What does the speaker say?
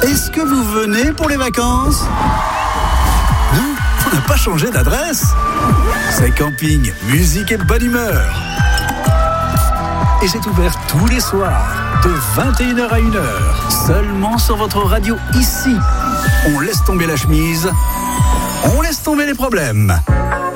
Est-ce que vous venez pour les vacances? Non, on n'a pas changé d'adresse. C'est camping, musique et bonne humeur. Et c'est ouvert tous les soirs, de 21h à 1h, seulement sur votre radio ici. On laisse tomber la chemise, on laisse tomber les problèmes.